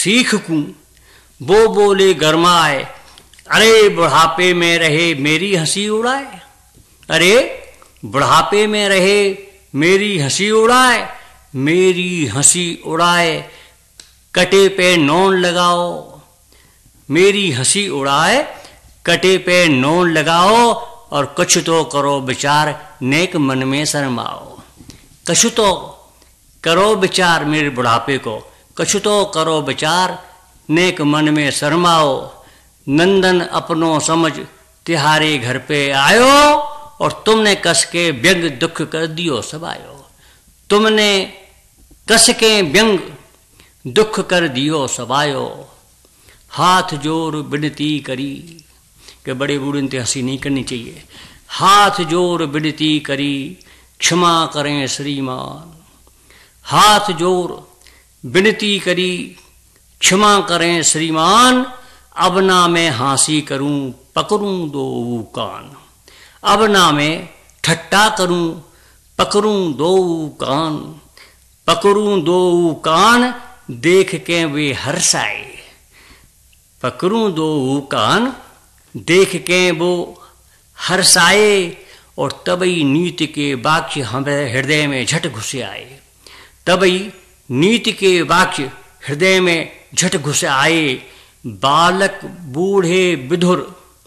सीखूं। वो बोले गरमाए, अरे बुढ़ापे में रहे मेरी हंसी उड़ाए, अरे बुढ़ापे में रहे मेरी हंसी उड़ाए, मेरी हंसी उड़ाए कटे पे नौन लगाओ, मेरी हंसी उड़ाए कटे पे नौन लगाओ, और कुछ तो करो विचार नेक मन में शर्माओ। कुछ तो करो विचार मेरे बुढ़ापे को, कुछ तो करो विचार नेक मन में शर्माओ। नंदन अपनों समझ तिहारे घर पे आयो, और तुमने कस के व्यंग दुख कर दियो सबायो, तुमने कस के व्यंग दुख कर दियो सबायो। हाथ जोड़ विनती करी, कि बड़े बूढ़े से हंसी नहीं करनी चाहिए। हाथ जोड़ विनती करी क्षमा करें श्रीमान, हाथ जोड़ विनती करी क्षमा करें श्रीमान, अब ना मैं हंसी करूं पकड़ूं दो कान, अब ना मैं ठट्टा करूं पकड़ूं दो कान, पकड़ूं दो कान देख के वे हर्षाए, पकड़ूं दो कान देख के वो हर्षाए। और तबई नीति के वाक्य हमारे हृदय में झट घुसे आए, तबई नीति के वाक्य हृदय में झट घुसे आए। बालक बूढ़े विधुर,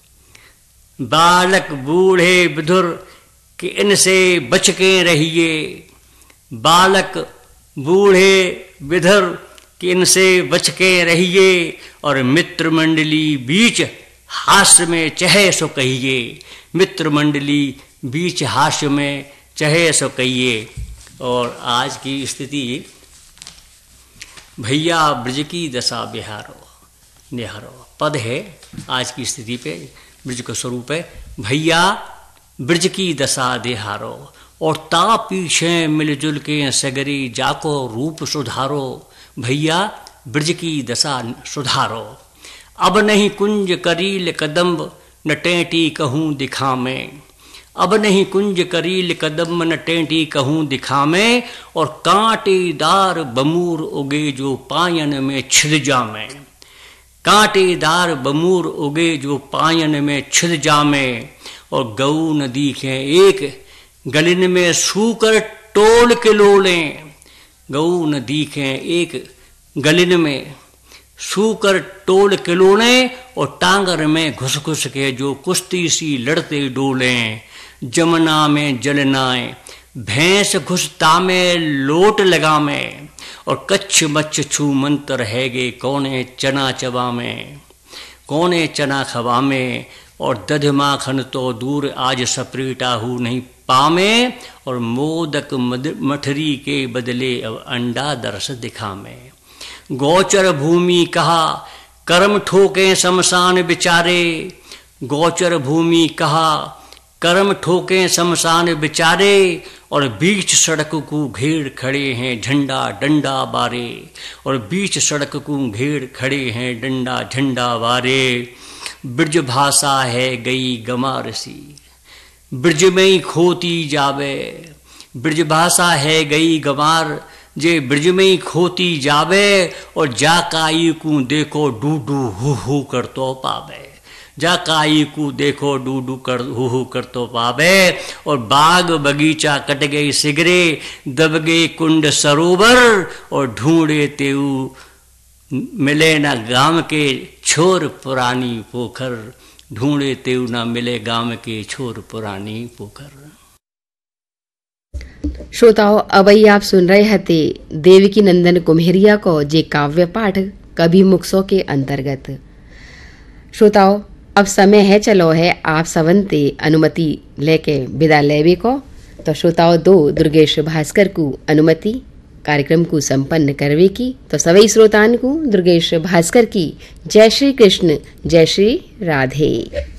बालक बूढ़े विधुर कि इनसे बच के रहिए, बालक बूढ़े विधुर कि इनसे बच के रहिए। और मित्र मंडली बीच हास्य में चहे सो कहिए, मित्र मंडली बीच हास्य में चहे सो कहिए। और आज की स्थिति, भैया ब्रज की दशा बिहारो निहारो पद है आज की स्थिति पे। ब्रज का स्वरूप है भैया ब्रज की दशा देहारो, और ता पीछे मिलजुल के सगरी जाको रूप सुधारो, भैया ब्रज की दशा सुधारो। अब नहीं कुंज करील कदम्ब न टेंटी कहूँ दिखा में, अब नहीं कुंज करील कदम न टेंटी कहूँ दिखा में। और कांटेदार बमूर उगे जो पायन में छिद जामे, कांटेदार बमूर उगे जो पायन में छिद जामे। और गऊ नदी के एक गलिन में सूकर टोल के लोलें, गऊ नदी के एक गलिन में सूकर टोल के लोलें। और टांगर में घुस घुस के जो कुश्ती सी लड़ते डोलें। जमुना में जलनाए भैंस घुसता में लोट लगा में। और कच्छ मच्छ छू मंत्र है गे कौने चना चबा में, कौने चना खबा में। और दध माखन तो दूर आज सप्रीटा हूँ नहीं पामे। और मोदक मठरी के बदले अब अंडा दरस दिखा में। गोचर भूमि कहा कर्म ठोके शमशान बिचारे, गोचर भूमि कहा कर्म ठोके शमशान बिचारे। और बीच सड़क को घेर खड़े हैं झंडा डंडा बारे, और बीच सड़क को घेर खड़े हैं डंडा झंडा बारे। ब्रज भाषा है गई गमार सी, ब्रज में ही खोती जावे, ब्रज भाषा है गई गमार जे ब्रज में ही खोती जावे। और जाकाई को देखो डूडू हु कर तो पावे, जाकाई को देखो डूडू कर हु कर तो पावे। और बाग बगीचा कट गई सिगरे, दब गए कुंड सरोवर। और ढूंढे तेऊ मिले ना गांव के छोर पुरानी पोखर, ढूंढे तेऊ ना मिले गांव के छोर पुरानी पोखर। श्रोताओं, अबई आप सुन रहे थे देवकी नंदन कुम्हेरिया को जे काव्य पाठ कभी मुक्सों के अंतर्गत। श्रोताओं, अब समय है चलो है आप सवंते अनुमति लेके विदा लेवे को। तो श्रोताओं, दो दुर्गेश भास्कर को अनुमति कार्यक्रम को संपन्न करवे की। तो सभी श्रोतान को दुर्गेश भास्कर की जय श्री कृष्ण, जय श्री राधे।